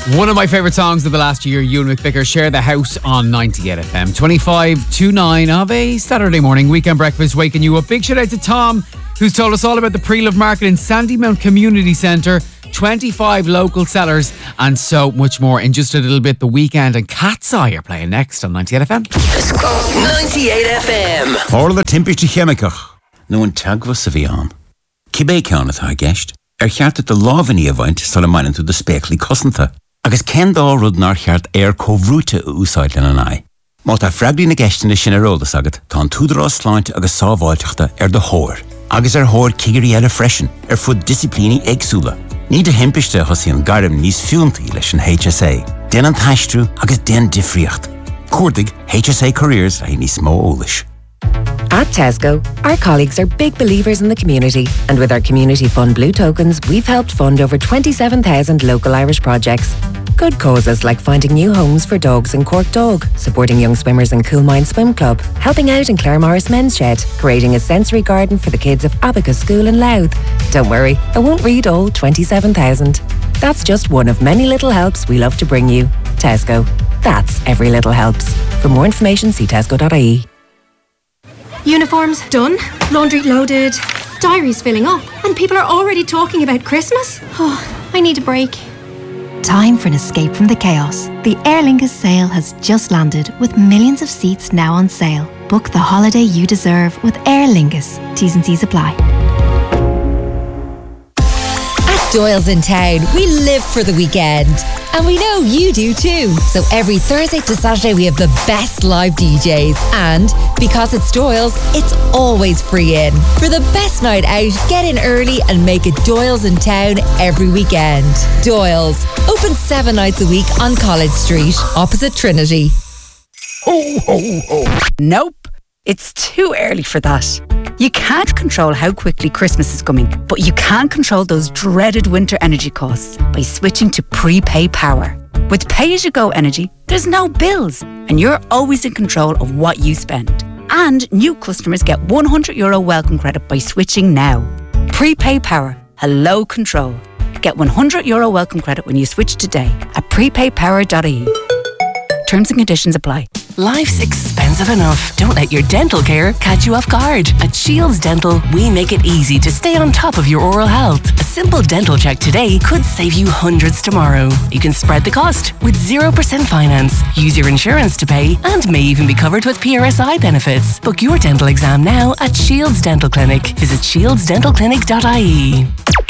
One of my favourite songs of the last year, Ewan McVicker, Share the House on 98 FM. 25 to 9 of a Saturday morning weekend breakfast, waking you up. Big shout out to Tom, who's told us all about the Pre-Love Market in Sandymount Community Centre, 25 local sellers, and so much more. In just a little bit, The Weekend and Cat's Eye are playing next on 98 FM. Let's go 98 FM. All the temperature chemicach. No one tagwa sa bhíán. Cibé ceannat a gceist. Cheart the láhaní a bhaint sula mainin tú de spéclí cosanta. Agus cén dá rud nar cheart cóhrúte úsáid lena nai. Má tá freaglí na gceistina sin arólas agat, tá an túdrá sláint agus sábháilteachta de hóir. Agus hóir cigarí eile freisin, fud disciplíní éagsúla. Ní de himpiiste hosí an garim níos fiúntaí leis an HSA. Den an taistrú agus den difriocht. Cuardig HSA Careers a níos mó ólis. At Tesco, our colleagues are big believers in the community, and with our Community Fund Blue Tokens, we've helped fund over 27,000 local Irish projects. Good causes like finding new homes for dogs in Cork Dog, supporting young swimmers in Coolmine Swim Club, helping out in Claremorris Men's Shed, creating a sensory garden for the kids of Abacus School in Louth. Don't worry, I won't read all 27,000. That's just one of many little helps we love to bring you. Tesco. That's every little helps. For more information, see tesco.ie. Uniforms done, laundry loaded, diaries filling up, and people are already talking about Christmas? Oh, I need a break. Time for an escape from the chaos. The Aer Lingus sale has just landed with millions of seats now on sale. Book the holiday you deserve with Aer Lingus. T's and C's apply. At Doyle's in town, we live for the weekend. And we know you do too. So every Thursday to Saturday we have the best live DJs. And because it's Doyle's, it's always free in. For the best night out, get in early and make it Doyle's in town every weekend. Doyle's, open 7 nights a week on College Street, opposite Trinity. Ho, ho, ho. Nope, it's too early for that. You can't control how quickly Christmas is coming, but you can control those dreaded winter energy costs by switching to prepay power. With pay-as-you-go energy, there's no bills, and you're always in control of what you spend. And new customers get €100 welcome credit by switching now. Prepay power. Hello control. Get €100 welcome credit when you switch today at prepaypower.ie. Terms and conditions apply. Life's expensive enough. Don't let your dental care catch you off guard. At Shields Dental, we make it easy to stay on top of your oral health. A simple dental check today could save you hundreds tomorrow. You can spread the cost with 0% finance, use your insurance to pay, and may even be covered with PRSI benefits. Book your dental exam now at Shields Dental Clinic. Visit shieldsdentalclinic.ie.